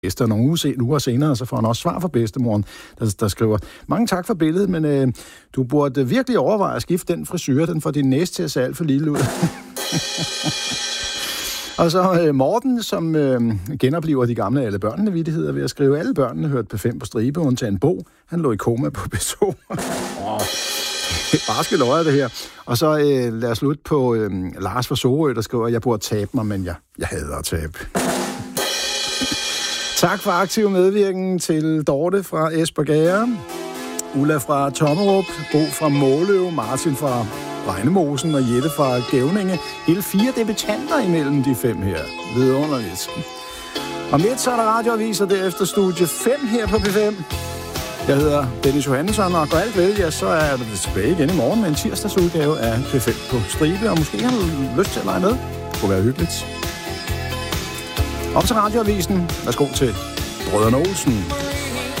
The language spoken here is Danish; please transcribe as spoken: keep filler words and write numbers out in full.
bedste. Og nogle uger, uger senere, så får han også svar fra bedstemoren, der, der skriver, mange tak for billedet, men øh, du burde virkelig overveje at skifte den frisyr, den får din næse til at se alt for lille ud. Og så øh, Morten, som øh, genoplever de gamle alle børnene-vittigheder ved at skrive, alle børnene hørte P fem på stribe, undtagen Bo. Han lå i koma på P to. Åh, barske løjer det her. Og så øh, lad os slutte på øh, Lars fra Sorø, der skriver, jeg burde tabe mig, men jeg, jeg hader at tabe. Tak for aktiv medvirken til Dorte fra Espergærde, Ulla fra Tommerup, Bo fra Måløv, Martin fra Regnemosen og Jette fra Gævninge. Hele fire debutanter imellem de fem her. Vidunderligt. Om lidt så er der radioaviser, derefter studie fem her på P fem. Jeg hedder Dennis Johansson, og går alt vel, ja, så er det tilbage igen i morgen med en tirsdagsudgave af P fem på stribe, og måske har du lyst til at lege med. Det kunne være hyggeligt. Op til radioavisen. Værsgo til Brødrene Olsen.